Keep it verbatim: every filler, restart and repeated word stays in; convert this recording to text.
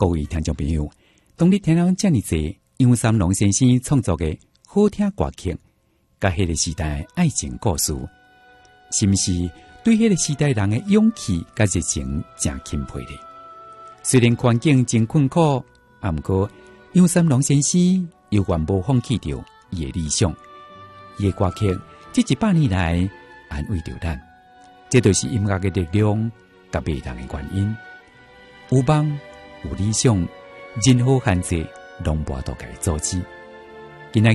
各位听众朋友，当你听到这么多杨三郎先生创作的好听歌曲，甲迄个时代爱情故事，是毋是对迄个时代人的勇气甲热情真钦佩的？虽然环境真困苦，啊，毋过杨三郎先生又完无放弃着伊的理想，伊的歌曲这一百年来安慰着咱，这就是音乐的力量甲魅力的原因。有梦有理想，任何限制拢无法度甲伊阻止。